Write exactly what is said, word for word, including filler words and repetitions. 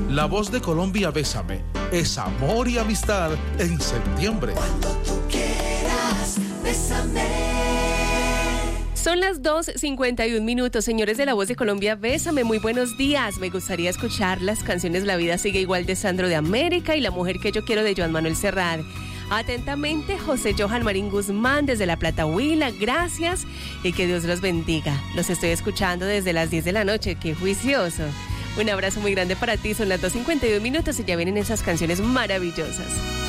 La Voz de Colombia, Bésame, es amor y amistad en septiembre. Cuando tú quieras, bésame. Son las dos cincuenta y un minutos, señores de La Voz de Colombia, Bésame, muy buenos días. Me gustaría escuchar las canciones La Vida Sigue Igual de Sandro de América y La Mujer que Yo Quiero de Joan Manuel Serrat. Atentamente, José Johan Marín Guzmán desde La Plata Huila, gracias y que Dios los bendiga. Los estoy escuchando desde las diez de la noche, qué juicioso. Un abrazo muy grande para ti, son las dos cincuenta y un minutos y ya vienen esas canciones maravillosas.